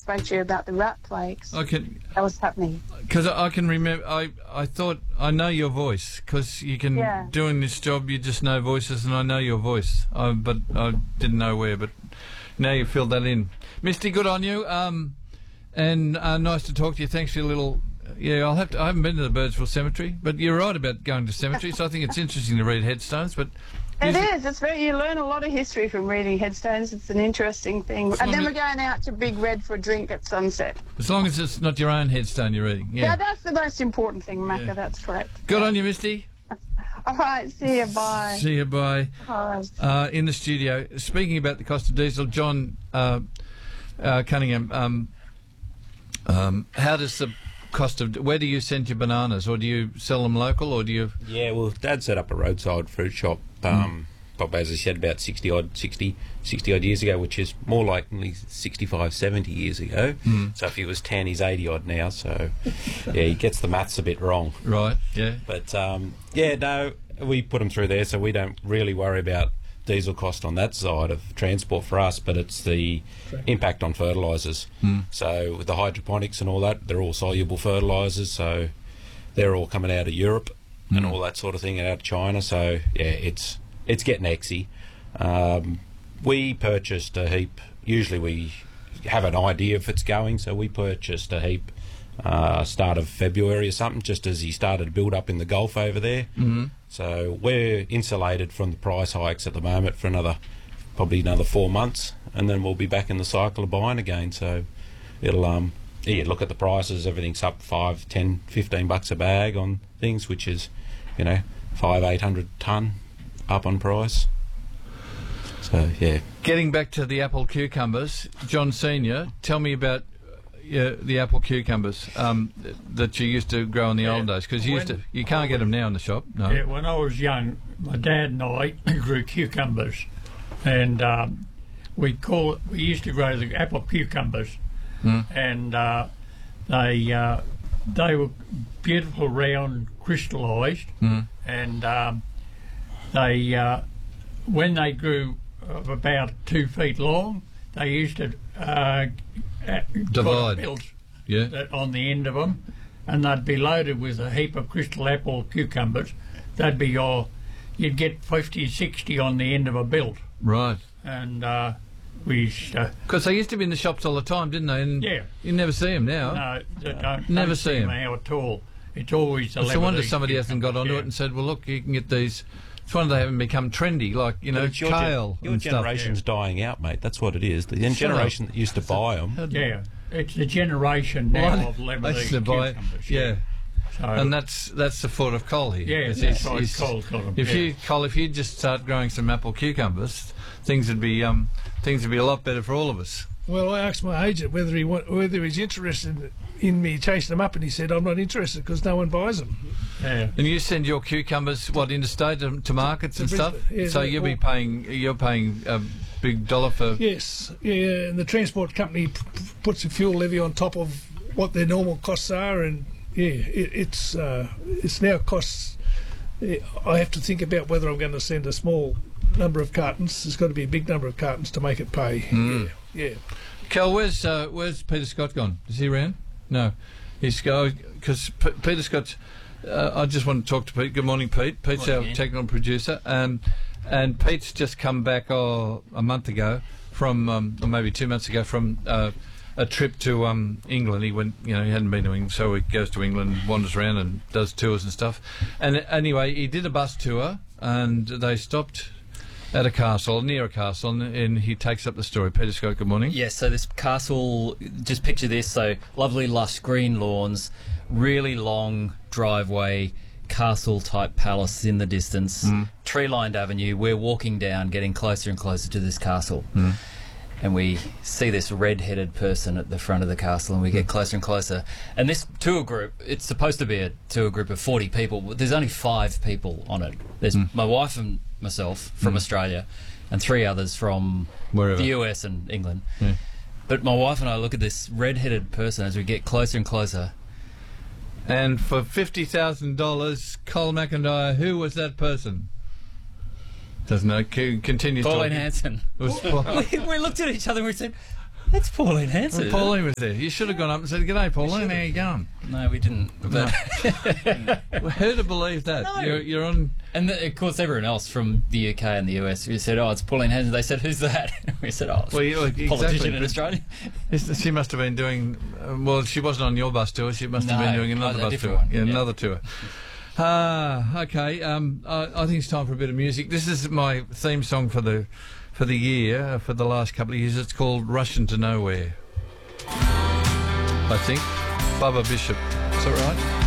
spoke to you about the rat plagues. That was happening. Because I can remember, I thought, I know your voice, because you can, doing this job, you just know voices, and I know your voice. But I didn't know where, but now you filled that in. Misty, good on you, and nice to talk to you. Thanks for your little... Yeah, I haven't been to the Birdsville Cemetery, but you're right about going to cemeteries. So I think it's interesting to read headstones, but... It is. It's you learn a lot of history from reading headstones. It's an interesting thing. And then we're going out to Big Red for a drink at sunset. As long as it's not your own headstone you're reading. Yeah, that's the most important thing, Macca. That's correct. Good on you, Misty. All right, see you, bye. See you, bye. Bye. In the studio, speaking about the cost of diesel, John Cunningham, how does the cost of... Where do you send your bananas, or do you sell them local, or do you... Yeah, well, Dad set up a roadside fruit shop, as he said, about 60 odd years ago, which is more likely 65, 70 years ago. So if he was 10, he's 80 odd now, so yeah, he gets the maths a bit wrong. Right, yeah. But no, we put them through there, so we don't really worry about diesel cost on that side of transport for us, but it's the impact on fertilisers. So with the hydroponics and all that, they're all soluble fertilisers, so they're all coming out of Europe and all that sort of thing, out of China. So yeah, it's getting exy. We purchased a heap. Usually we have an idea if it's going, so we purchased a heap start of February or something, just as he started to build up in the Gulf over there. So we're insulated from the price hikes at the moment for probably another 4 months, and then we'll be back in the cycle of buying again. So it'll look at the prices, everything's up $5, $10, $15 a bag on things, which is, $500-800 tonne up on price. So yeah. Getting back to the apple cucumbers, John Senior, tell me about the apple cucumbers that you used to grow in the old days, because you can't get them now in the shop. No. Yeah, when I was young, my dad and I grew cucumbers, and we used to grow the apple cucumbers, and they were beautiful, round, crystallised, and they when they grew about 2 feet long, they used to divide on the end of them, and they'd be loaded with a heap of crystal apple cucumbers. They'd be you'd get 50 or 60 on the end of a bilt. Right. And we used to... Because they used to be in the shops all the time, didn't they? And yeah. You never see them now. No, don't never see them now at all. It's always the... It's a wonder somebody hasn't got onto it and said, well, look, you can get these... It's wonder they haven't become trendy, like, kale your generation's dying out, mate. That's what it is. The generation that used to buy them. Yeah, it's the generation now of Lebanese cucumbers. Yeah. So, and that's the fault of Col here. Yeah, that's why Col got them. If you just start growing some apple cucumbers, things would be a lot better for all of us. Well, I asked my agent whether he's interested in me chasing them up, and he said I'm not interested because no one buys them. Yeah. And you send your cucumbers interstate to markets and stuff. Yeah, so you're paying a big dollar for. Yes, yeah, and the transport company puts a fuel levy on top of what their normal costs are, and it's now costs. I have to think about whether I'm going to send a small number of cartons. There's got to be a big number of cartons to make it pay. Yeah. Kel, where's Peter Scott gone? Is he around? No, he's going because Peter Scott's. I just want to talk to Pete. Good morning, Pete. Pete's our technical producer, and Pete's just come back a month ago from, or maybe 2 months ago, from a trip to England. He went, he hadn't been to England, so he goes to England, wanders around, and does tours and stuff. And anyway, he did a bus tour, and they stopped at a castle, near a castle, and he takes up the story. Peter Scott, good morning. Yes, so this castle, just picture this, so lovely lush green lawns, really long driveway, castle-type palace in the distance, tree-lined avenue. We're walking down, getting closer and closer to this castle. And we see this red-headed person at the front of the castle, and we get closer and closer. And this tour group, it's supposed to be a tour group of 40 people, but there's only 5 people on it. There's my wife and myself from Australia, and 3 others from the US and England. But my wife and I look at this red-headed person as we get closer and closer. And for $50,000, Col McIntyre, who was that person? Doesn't know. Continues Pauline talking. Hanson. We looked at each other and we said, That's Pauline Hanson. Well, Pauline was there. You should have gone up and said, "G'day, Pauline. How you going?" No, we didn't. But Well, who'd have believed that? No. You're on. and of course, everyone else from the UK and the US, we said, "Oh, it's Pauline Hanson." They said, "Who's that?" We said, "Oh, it's Well, a exactly. politician in Australia." She must have been doing. Well, she wasn't on your bus tour. She must have No, been doing another a bus different tour. one, Yeah, yeah. another tour. Okay. I think it's time for a bit of music. This is my theme song for the year for the last couple of years. It's called "Russian to Nowhere." I think Bubba Bishop. Is that right?